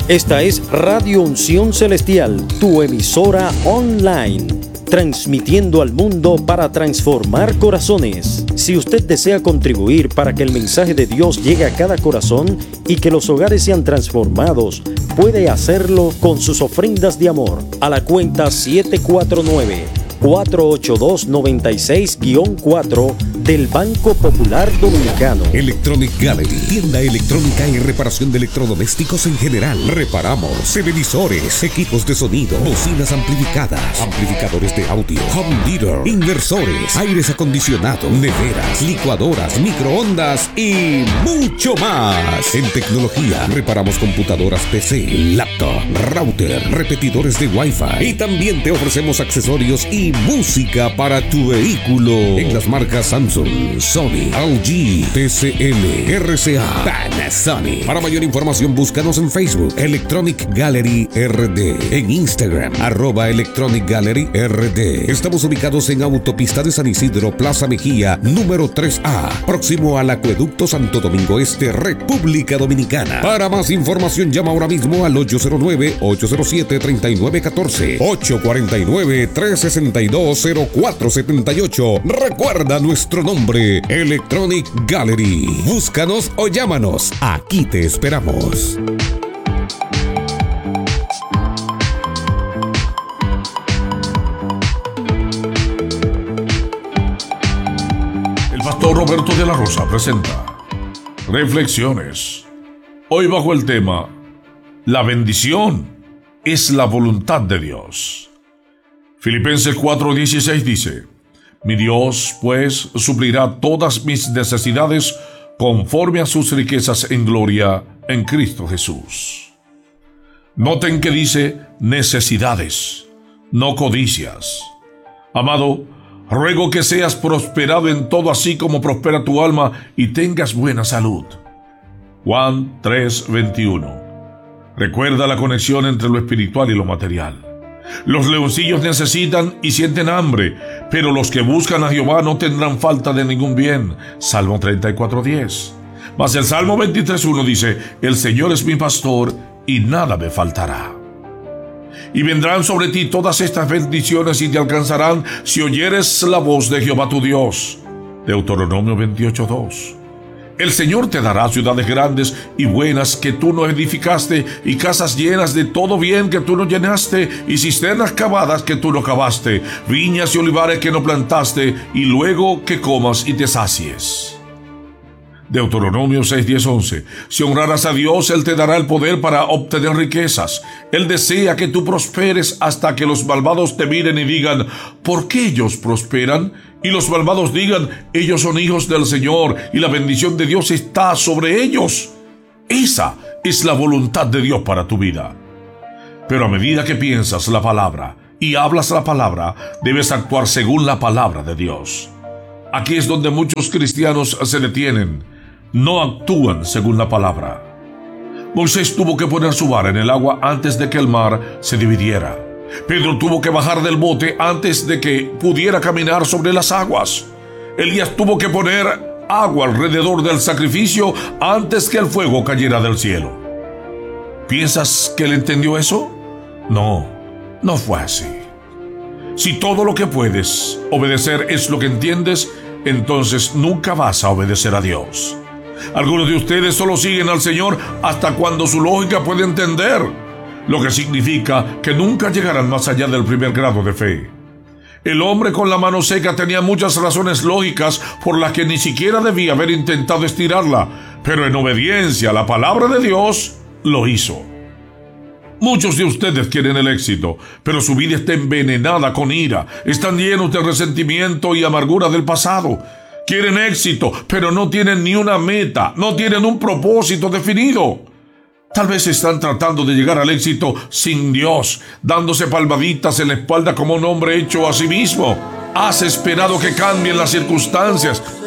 Esta es Radio Unción Celestial, tu emisora online, transmitiendo al mundo para transformar corazones. Si usted desea contribuir para que el mensaje de Dios llegue a cada corazón y que los hogares sean transformados, puede hacerlo con sus ofrendas de amor a la cuenta 749-482-96-4 del Banco Popular Dominicano. Electronic Gallery, tienda electrónica y reparación de electrodomésticos en general. Reparamos televisores, equipos de sonido, bocinas amplificadas, amplificadores de audio, home theater, inversores, aires acondicionados, neveras, licuadoras, microondas y mucho más. En tecnología, reparamos computadoras PC, laptop, router, repetidores de Wi-Fi y también te ofrecemos accesorios y música para tu vehículo en las marcas Samsung, Sony, LG, TCL, RCA, Panasonic. Para mayor información búscanos en Facebook Electronic Gallery RD, en Instagram @Electronic Gallery RD. Estamos ubicados en Autopista de San Isidro, Plaza Mejía, número 3A, próximo al Acueducto Santo Domingo Este, República Dominicana. Para más información llama ahora mismo al 809-807-3914, 849-362-0478. Recuerda nuestro nombre, Electronic Gallery. Búscanos o llámanos. Aquí te esperamos. El pastor Roberto de la Rosa presenta Reflexiones. Hoy bajo el tema La bendición es la voluntad de Dios. Filipenses 4:16 dice: Mi Dios, pues, suplirá todas mis necesidades conforme a sus riquezas en gloria en Cristo Jesús. Noten que dice necesidades, no codicias. Amado, ruego que seas prosperado en todo, así como prospera tu alma, y tengas buena salud. Juan 3:21. Recuerda la conexión entre lo espiritual y lo material. Los leoncillos necesitan y sienten hambre, pero los que buscan a Jehová no tendrán falta de ningún bien. Salmo 34:10. Mas el Salmo 23:1 dice: El Señor es mi pastor y nada me faltará. Y vendrán sobre ti todas estas bendiciones y te alcanzarán si oyeres la voz de Jehová tu Dios. Deuteronomio 28:2. El Señor te dará ciudades grandes y buenas que tú no edificaste, y casas llenas de todo bien que tú no llenaste, y cisternas cavadas que tú no cavaste, viñas y olivares que no plantaste, y luego que comas y te sacies. Deuteronomio 6:10-11. Si honraras a Dios, Él te dará el poder para obtener riquezas. Él desea que tú prosperes hasta que los malvados te miren y digan: ¿por qué ellos prosperan? Y los malvados digan: ellos son hijos del Señor y la bendición de Dios está sobre ellos. Esa es la voluntad de Dios para tu vida. Pero a medida que piensas la palabra y hablas la palabra, debes actuar según la palabra de Dios. Aquí es donde muchos cristianos se detienen. No actúan según la palabra. Moisés tuvo que poner su vara en el agua antes de que el mar se dividiera. Pedro tuvo que bajar del bote antes de que pudiera caminar sobre las aguas. Elías tuvo que poner agua alrededor del sacrificio antes que el fuego cayera del cielo. ¿Piensas que él entendió eso? No, no fue así. Si todo lo que puedes obedecer es lo que entiendes, entonces nunca vas a obedecer a Dios. Algunos de ustedes solo siguen al Señor hasta cuando su lógica puede entender, lo que significa que nunca llegarán más allá del primer grado de fe. El hombre con la mano seca tenía muchas razones lógicas por las que ni siquiera debía haber intentado estirarla, pero en obediencia a la palabra de Dios, lo hizo. Muchos de ustedes quieren el éxito, pero su vida está envenenada con ira. Están llenos de resentimiento y amargura del pasado. Quieren éxito, pero no tienen ni una meta, no tienen un propósito definido. Tal vez están tratando de llegar al éxito sin Dios, dándose palmaditas en la espalda como un hombre hecho a sí mismo. Has esperado que cambien las circunstancias,